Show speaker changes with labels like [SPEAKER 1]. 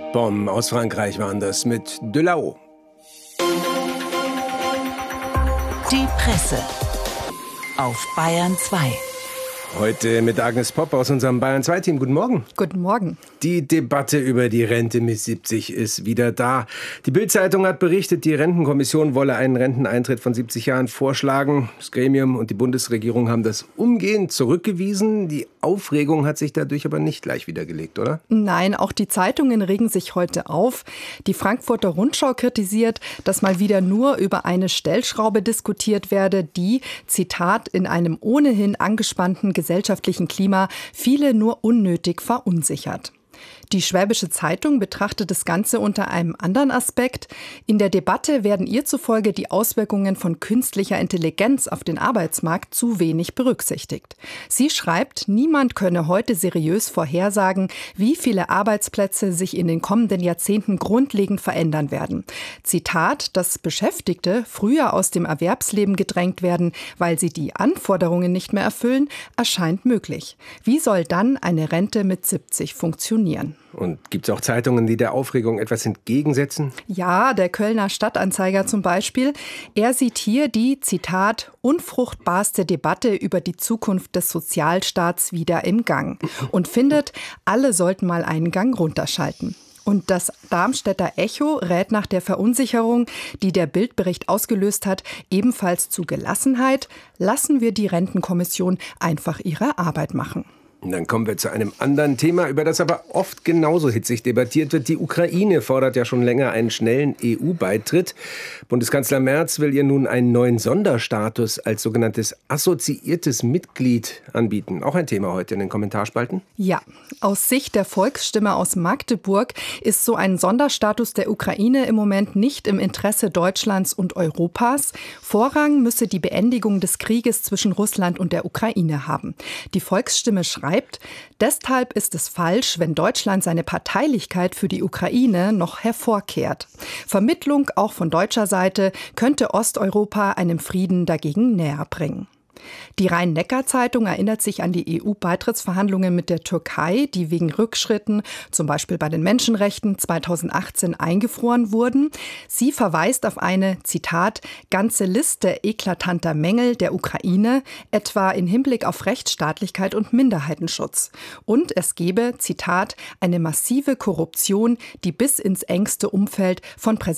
[SPEAKER 1] Bomben aus Frankreich waren das mit De La Haut.
[SPEAKER 2] Die Presse auf Bayern 2.
[SPEAKER 1] Heute mit Agnes Popp aus unserem Bayern 2-Team. Guten Morgen.
[SPEAKER 3] Guten Morgen.
[SPEAKER 1] Die Debatte über die Rente mit 70 ist wieder da. Die Bild-Zeitung hat berichtet, die Rentenkommission wolle einen Renteneintritt von 70 Jahren vorschlagen. Das Gremium und die Bundesregierung haben das umgehend zurückgewiesen. Die Aufregung hat sich dadurch aber nicht gleich wiedergelegt, oder?
[SPEAKER 3] Nein, auch die Zeitungen regen sich heute auf. Die Frankfurter Rundschau kritisiert, dass mal wieder nur über eine Stellschraube diskutiert werde, die, Zitat, in einem ohnehin angespannten gesellschaftlichen Klima viele nur unnötig verunsichert. Die Schwäbische Zeitung betrachtet das Ganze unter einem anderen Aspekt. In der Debatte werden ihr zufolge die Auswirkungen von künstlicher Intelligenz auf den Arbeitsmarkt zu wenig berücksichtigt. Sie schreibt, niemand könne heute seriös vorhersagen, wie viele Arbeitsplätze sich in den kommenden Jahrzehnten grundlegend verändern werden. Zitat, dass Beschäftigte früher aus dem Erwerbsleben gedrängt werden, weil sie die Anforderungen nicht mehr erfüllen, erscheint möglich. Wie soll dann eine Rente mit 70 funktionieren?
[SPEAKER 1] Und gibt es auch Zeitungen, die der Aufregung etwas entgegensetzen?
[SPEAKER 3] Ja, der Kölner Stadtanzeiger zum Beispiel. Er sieht hier die, Zitat, unfruchtbarste Debatte über die Zukunft des Sozialstaats wieder im Gang und findet, alle sollten mal einen Gang runterschalten. Und das Darmstädter Echo rät nach der Verunsicherung, die der Bildbericht ausgelöst hat, ebenfalls zu Gelassenheit. Lassen wir die Rentenkommission einfach ihre Arbeit machen.
[SPEAKER 1] Dann kommen wir zu einem anderen Thema, über das aber oft genauso hitzig debattiert wird. Die Ukraine fordert ja schon länger einen schnellen EU-Beitritt. Bundeskanzler Merz will ihr nun einen neuen Sonderstatus als sogenanntes assoziiertes Mitglied anbieten. Auch ein Thema heute in den Kommentarspalten?
[SPEAKER 3] Ja, aus Sicht der Volksstimme aus Magdeburg ist so ein Sonderstatus der Ukraine im Moment nicht im Interesse Deutschlands und Europas. Vorrang müsse die Beendigung des Krieges zwischen Russland und der Ukraine haben. Die Volksstimme schreibt, deshalb ist es falsch, wenn Deutschland seine Parteilichkeit für die Ukraine noch hervorkehrt. Vermittlung auch von deutscher Seite könnte Osteuropa einem Frieden dagegen näher bringen. Die Rhein-Neckar-Zeitung erinnert sich an die EU-Beitrittsverhandlungen mit der Türkei, die wegen Rückschritten, zum Beispiel bei den Menschenrechten, 2018 eingefroren wurden. Sie verweist auf eine, Zitat, ganze Liste eklatanter Mängel der Ukraine, etwa im Hinblick auf Rechtsstaatlichkeit und Minderheitenschutz. Und es gebe, Zitat, eine massive Korruption, die bis ins engste Umfeld von Präsident